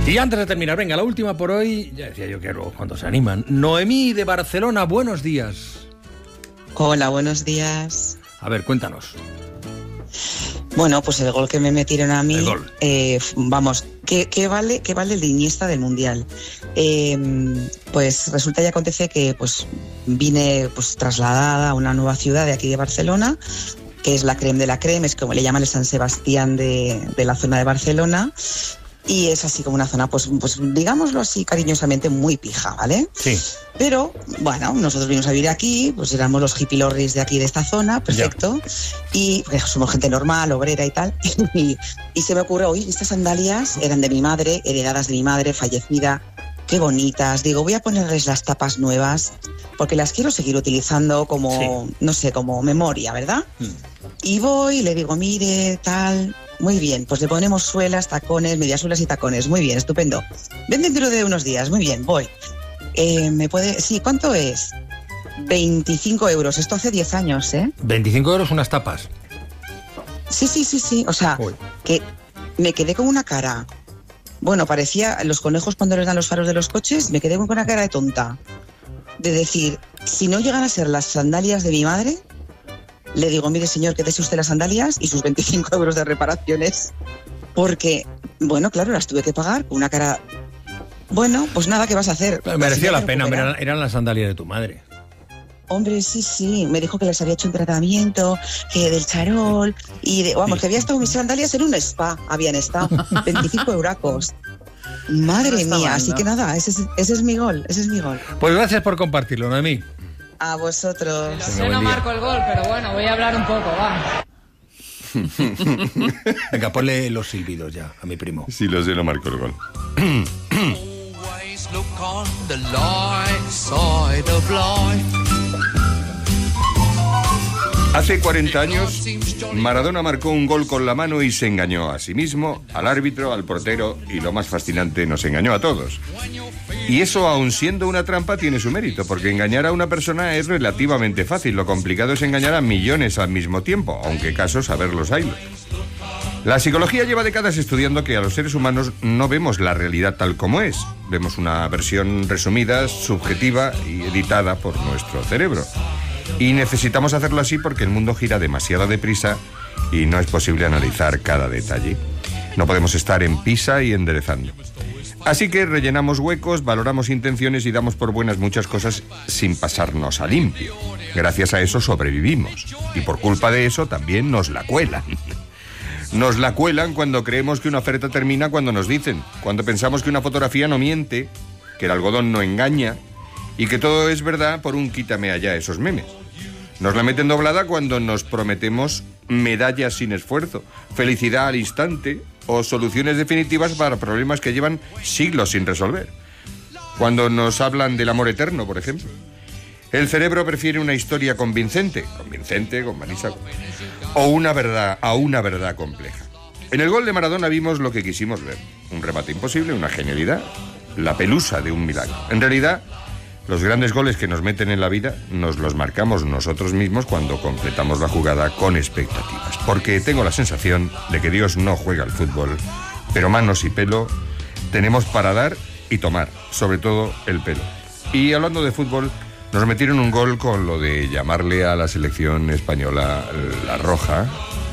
Y antes de terminar, venga, la última por hoy, ya decía yo que luego cuando se animan. Noemí de Barcelona, buenos días. Hola, buenos días. A ver, cuéntanos. Bueno, pues el gol que me metieron a mí, vamos, ¿qué vale el de Iniesta del Mundial? Pues resulta y acontece que pues vine pues trasladada a una nueva ciudad de aquí de Barcelona, que es la creme de la creme, es como le llaman el San Sebastián de la zona de Barcelona. Y es así como una zona, pues digámoslo así cariñosamente, muy pija, ¿vale? Sí. Pero, bueno, nosotros vinimos a vivir aquí, pues éramos los hippie-lorris de aquí, de esta zona, perfecto. Ya. Y pues, somos gente normal, obrera y tal. Y se me ocurrió, oye, estas sandalias eran de mi madre, heredadas de mi madre, fallecida. Qué bonitas. Digo, voy a ponerles las tapas nuevas, porque las quiero seguir utilizando como, no sé, como memoria, ¿verdad? Y voy y le digo, mire, tal... Muy bien, pues le ponemos suelas, tacones, mediasuelas y tacones. Muy bien, estupendo. Ven dentro de unos días, muy bien, voy. ¿Me puede...? Sí, ¿cuánto es? 25 euros, esto hace 10 años, ¿eh? 25 euros unas tapas. Sí, o sea, que me quedé con una cara... Bueno, parecía los conejos cuando les dan los faros de los coches, me quedé con una cara de tonta. De decir, si no llegan a ser las sandalias de mi madre... Le digo, mire señor, quédese usted las sandalias y sus 25 euros de reparaciones. Porque, bueno, claro, las tuve que pagar con una cara... Bueno, pues nada, ¿qué vas a hacer? Merecía la pena, eran las sandalias de tu madre. Hombre, sí, me dijo que les había hecho un tratamiento, que del charol, y vamos, que había estado mis sandalias en un spa, habían estado, 25 euracos. Madre mía, así que nada, ese es mi gol, Pues gracias por compartirlo, Noemí. A vosotros. Yo no marco el gol, pero bueno, voy a hablar un poco, va. Venga, ponle los silbidos ya a mi primo. Sí, los de no marco el gol. Hace 40 años, Maradona marcó un gol con la mano y se engañó a sí mismo, al árbitro, al portero y, lo más fascinante, nos engañó a todos. Y eso, aun siendo una trampa, tiene su mérito, porque engañar a una persona es relativamente fácil. Lo complicado es engañar a millones al mismo tiempo, aunque casos saberlos hay. La psicología lleva décadas estudiando que a los seres humanos no vemos la realidad tal como es. Vemos una versión resumida, subjetiva y editada por nuestro cerebro. Y necesitamos hacerlo así porque el mundo gira demasiado deprisa y no es posible analizar cada detalle. No podemos estar en Pisa y enderezando. Así que rellenamos huecos, valoramos intenciones y damos por buenas muchas cosas sin pasarnos a limpio. Gracias a eso sobrevivimos. Y por culpa de eso también nos la cuelan. Nos la cuelan cuando creemos que una oferta termina cuando nos dicen, cuando pensamos que una fotografía no miente, que el algodón no engaña y que todo es verdad por un quítame allá esos memes. Nos la meten doblada cuando nos prometemos medallas sin esfuerzo, felicidad al instante o soluciones definitivas para problemas que llevan siglos sin resolver. Cuando nos hablan del amor eterno, por ejemplo. El cerebro prefiere una historia convincente, con Marisa, o una verdad compleja. En el gol de Maradona vimos lo que quisimos ver. Un remate imposible, una genialidad, la pelusa de un milagro. En realidad, los grandes goles que nos meten en la vida nos los marcamos nosotros mismos cuando completamos la jugada con expectativas. Porque tengo la sensación de que Dios no juega al fútbol, pero manos y pelo tenemos para dar y tomar, sobre todo el pelo. Y hablando de fútbol, nos metieron un gol con lo de llamarle a la selección española la roja,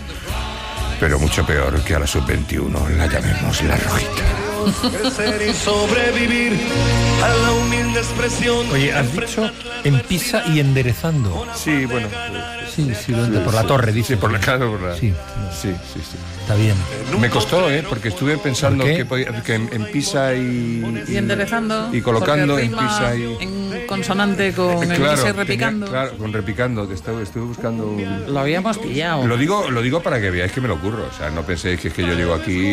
pero mucho peor que a la sub-21 la llamemos la rojita. Crecer y sobrevivir a la humilde expresión. Oye, has dicho en Pisa y enderezando. Sí, bueno. Sí, por la torre, dice. Por la cara, por la... Sí. Está bien. Me costó, porque estuve pensando que en Pisa y enderezando. Y colocando en rima Pisa y... en consonante con el Pisa y repicando. Claro, con repicando, que estuve buscando... Lo habíamos pillado. Lo digo para que veáis que me lo ocurro. O sea, no penséis que es que yo llego aquí...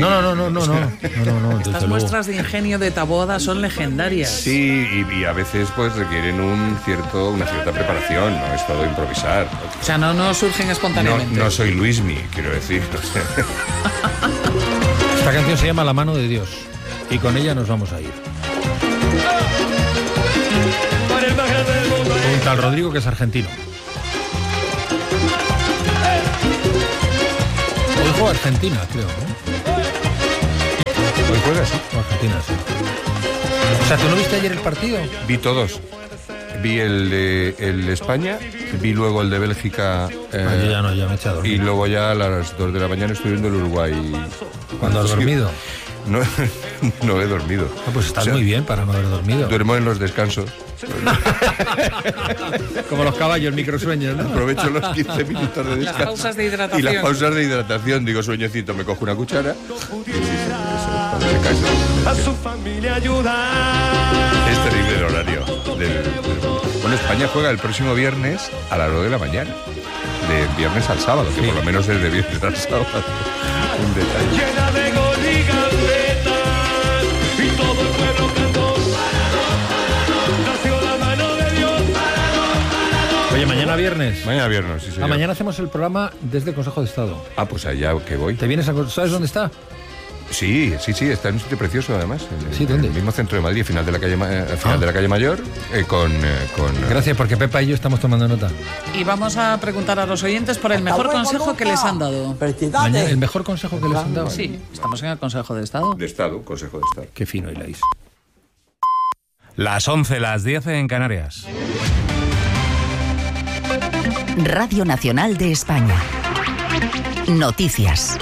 No. Estas muestras de ingenio de Taboada son legendarias. Sí, y a veces pues requieren una cierta preparación, no es todo improvisar. O sea, no surgen espontáneamente. No soy Luismi, quiero decir. Esta canción se llama La mano de Dios y con ella nos vamos a ir. Un tal Rodrigo que es argentino. Hoy juega Argentina, creo, ¿no? Hoy juega Inglaterra, sí. Argentina, sí. O sea, ¿tú no viste ayer el partido? Vi todos. Vi el de España, vi luego el de Bélgica. Yo ya no, ya me he echado. Y luego ya a las 2 de la mañana estoy viendo el Uruguay. ¿Cuándo has dormido? No he dormido. Pues estás muy bien para no haber dormido. Duermo en los descansos. Como los caballos, microsueños, ¿no? Aprovecho los 15 minutos de descanso. Las pausas de hidratación. Y las pausas de hidratación. Digo, sueñecito, me cojo una cuchara. A su familia ayudar. Es terrible el horario. Bueno, España juega el próximo viernes a las 2 de la mañana. De viernes al sábado, que por lo menos es de viernes al sábado. Un detalle. Llena de gol y gambetas, y todo el pueblo cantó. Nació la mano de Dios. Oye, mañana viernes. Mañana viernes, sí, señor. Mañana hacemos el programa desde el Consejo de Estado. Pues allá que voy. ¿Te vienes a... ¿Sabes dónde está? Sí, está en un sitio precioso además. Sí, ¿dónde? En el mismo centro de Madrid, final de la calle Mayor, con... Gracias, porque Pepa y yo estamos tomando nota. Y vamos a preguntar a los oyentes por el mejor consejo que les han dado. ¿El mejor consejo que les han dado? Sí, estamos en el Consejo de Estado. Consejo de Estado. Qué fino hiláis. Las 11, las 10 en Canarias. Radio Nacional de España. Noticias.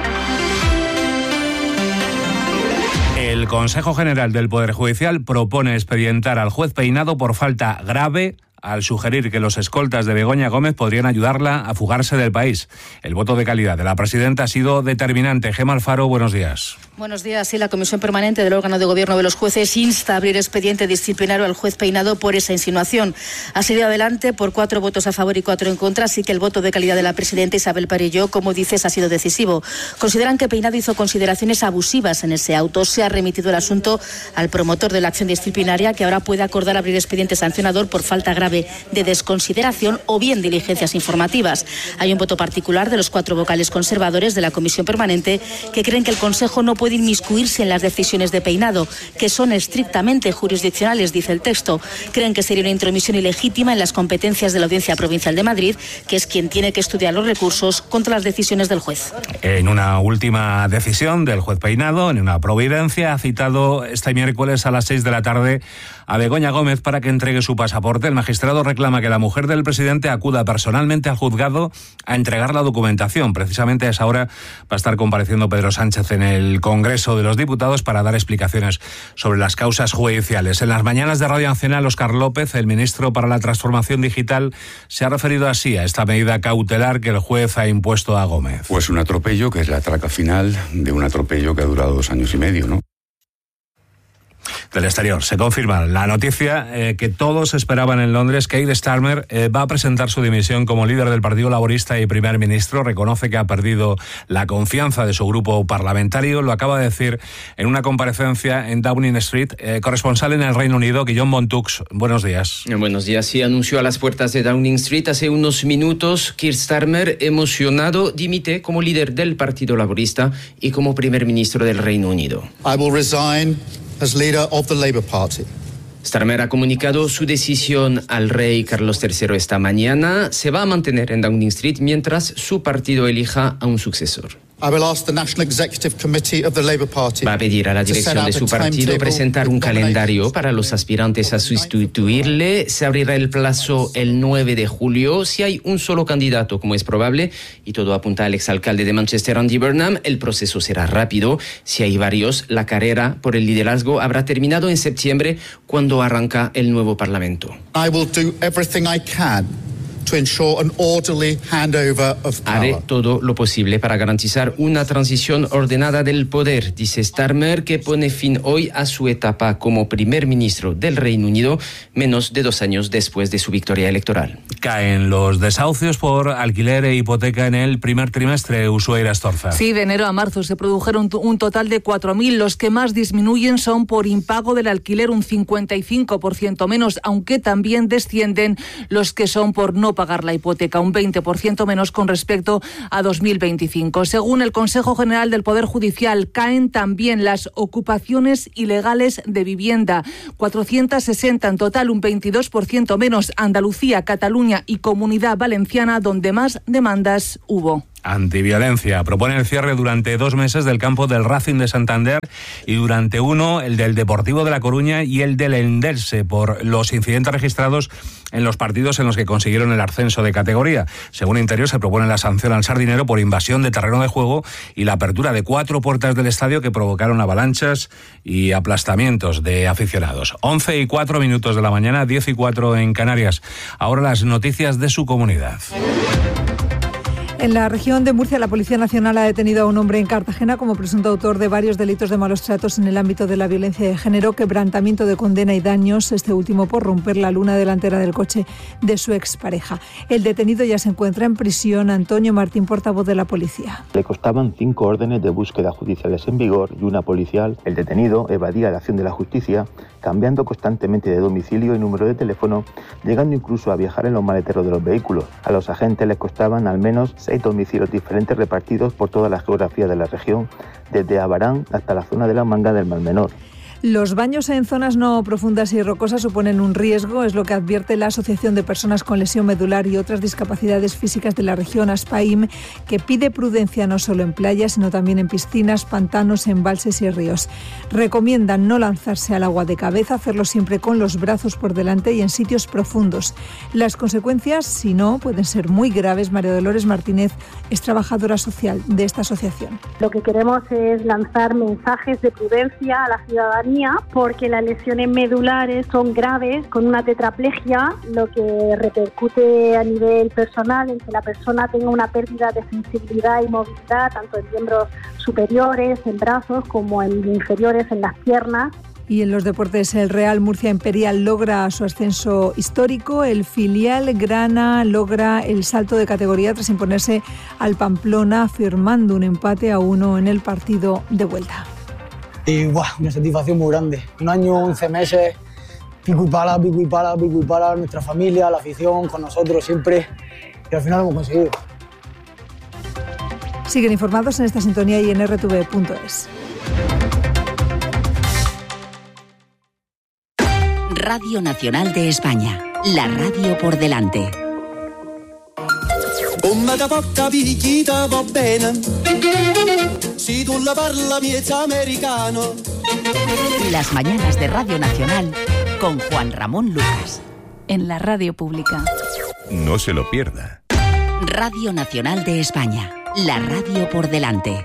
El Consejo General del Poder Judicial propone expedientar al juez Peinado por falta grave al sugerir que los escoltas de Begoña Gómez podrían ayudarla a fugarse del país. El voto de calidad de la presidenta ha sido determinante. Gemma Alfaro, buenos días. Buenos días. Sí, la Comisión Permanente del órgano de gobierno de los jueces insta a abrir expediente disciplinario al juez Peinado por esa insinuación. Ha salido adelante por 4 votos a favor y 4 en contra, así que el voto de calidad de la presidenta Isabel Parelló, como dices, ha sido decisivo. Consideran que Peinado hizo consideraciones abusivas en ese auto. Se ha remitido el asunto al promotor de la acción disciplinaria, que ahora puede acordar abrir expediente sancionador por falta grave de desconsideración o bien diligencias informativas. Hay un voto particular de los 4 vocales conservadores de la Comisión Permanente que creen que el Consejo no puede inmiscuirse en las decisiones de Peinado, que son estrictamente jurisdiccionales, dice el texto. Creen que sería una intromisión ilegítima en las competencias de la Audiencia Provincial de Madrid, que es quien tiene que estudiar los recursos contra las decisiones del juez. En una última decisión del juez Peinado, en una providencia, ha citado este miércoles a las 6 de la tarde a Begoña Gómez para que entregue su pasaporte. El magistrado reclama que la mujer del presidente acuda personalmente al juzgado a entregar la documentación. Precisamente a esa hora va a estar compareciendo Pedro Sánchez en el Congreso de los Diputados para dar explicaciones sobre las causas judiciales. En las mañanas de Radio Nacional, Óscar López, el ministro para la Transformación Digital, se ha referido así a esta medida cautelar que el juez ha impuesto a Gómez. Pues un atropello que es la traca final de un atropello que ha durado 2 años y medio, ¿no? Del exterior, se confirma la noticia que todos esperaban en Londres. Keir Starmer va a presentar su dimisión como líder del Partido Laborista y primer ministro. Reconoce que ha perdido la confianza de su grupo parlamentario. Lo acaba de decir en una comparecencia en Downing Street. Corresponsal en el Reino Unido, Guillaume Montux. Buenos días. Buenos días. Sí, anunció a las puertas de Downing Street hace unos minutos. Keir Starmer, emocionado, dimite como líder del Partido Laborista y como primer ministro del Reino Unido. I will resign as leader of the Labour Party. Starmer ha comunicado su decisión al rey Carlos III esta mañana. Se va a mantener en Downing Street mientras su partido elija a un sucesor. I will ask the National Executive Committee of the Labour Party. Va a pedir a la dirección de su partido presentar un calendario para los aspirantes a sustituirle. Se abrirá el plazo el 9 de julio. Si hay un solo candidato, como es probable, y todo apunta al exalcalde de Manchester, Andy Burnham, el proceso será rápido. Si hay varios, la carrera por el liderazgo habrá terminado en septiembre, cuando arranca el nuevo Parlamento. I will do everything I can to ensure an orderly handover of power. Haré todo lo posible para garantizar una transición ordenada del poder, dice Starmer, que pone fin hoy a su etapa como primer ministro del Reino Unido, menos de 2 años después de su victoria electoral. Caen los desahucios por alquiler e hipoteca en el primer trimestre, Ushuaira Astorza. Sí, de enero a marzo se produjeron un total de 4.000. Los que más disminuyen son por impago del alquiler, un 55% menos, aunque también descienden los que son por no pagar la hipoteca, un 20% menos con respecto a 2025. Según el Consejo General del Poder Judicial, caen también las ocupaciones ilegales de vivienda, 460 en total, un 22% menos. Andalucía, Cataluña y Comunidad Valenciana, donde más demandas hubo. antiviolencia. Propone el cierre durante 2 meses del campo del Racing de Santander y durante 1 el del Deportivo de La Coruña y el del Eldense por los incidentes registrados en los partidos en los que consiguieron el ascenso de categoría. Según Interior, se propone la sanción al Sardinero por invasión de terreno de juego y la apertura de 4 puertas del estadio que provocaron avalanchas y aplastamientos de aficionados. 11:04 de la mañana, 10:04 en Canarias. Ahora las noticias de su comunidad. En la región de Murcia, la Policía Nacional ha detenido a un hombre en Cartagena como presunto autor de varios delitos de malos tratos en el ámbito de la violencia de género, quebrantamiento de condena y daños, este último por romper la luna delantera del coche de su expareja. El detenido ya se encuentra en prisión. Antonio Martín, portavoz de la policía. Le constaban 5 órdenes de búsqueda judiciales en vigor y una policial. El detenido evadía la acción de la justicia, cambiando constantemente de domicilio y número de teléfono, llegando incluso a viajar en los maleteros de los vehículos. A los agentes les constaban al menos 6 domicilios diferentes repartidos por toda la geografía de la región, desde Abarán hasta la zona de la Manga del Mar Menor. Los baños en zonas no profundas y rocosas suponen un riesgo, es lo que advierte la Asociación de Personas con Lesión Medular y otras discapacidades físicas de la región, ASPAIM, que pide prudencia no solo en playas, sino también en piscinas, pantanos, embalses y ríos. Recomiendan no lanzarse al agua de cabeza, hacerlo siempre con los brazos por delante y en sitios profundos. Las consecuencias, si no, pueden ser muy graves. María Dolores Martínez es trabajadora social de esta asociación. Lo que queremos es lanzar mensajes de prudencia a la ciudadanía, porque las lesiones medulares son graves, con una tetraplegia, lo que repercute a nivel personal en que la persona tenga una pérdida de sensibilidad y movilidad, tanto en miembros superiores, en brazos, como en inferiores, en las piernas. Y en los deportes, el Real Murcia Imperial logra su ascenso histórico. El filial grana logra el salto de categoría tras imponerse al Pamplona, firmando un empate a 1 en el partido de vuelta. Y una satisfacción muy grande. 1 año, 11 meses, pico y pala, nuestra familia, la afición, con nosotros siempre, y al final lo hemos conseguido. Siguen informados en esta sintonía y en rtv.es. Radio Nacional de España, la radio por delante. Las mañanas de Radio Nacional con Juan Ramón Lucas. En la radio pública. No se lo pierda. Radio Nacional de España, la radio por delante.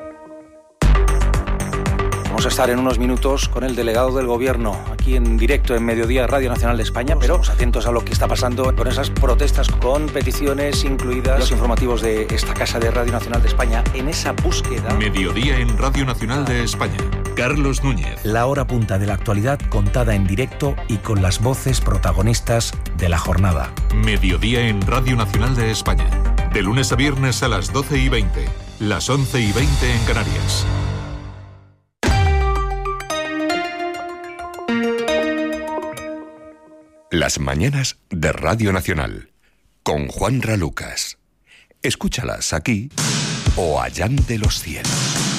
Vamos a estar en unos minutos con el delegado del Gobierno, aquí en directo en Mediodía Radio Nacional de España, pero estamos atentos a lo que está pasando con esas protestas, con peticiones incluidas, los informativos de esta casa de Radio Nacional de España, en esa búsqueda. Mediodía en Radio Nacional de España. Carlos Núñez. La hora punta de la actualidad contada en directo y con las voces protagonistas de la jornada. Mediodía en Radio Nacional de España. De lunes a viernes a las 12:20, las 11:20 en Canarias. Las mañanas de Radio Nacional, con Juanra Lucas. Escúchalas aquí o allá de los cielos.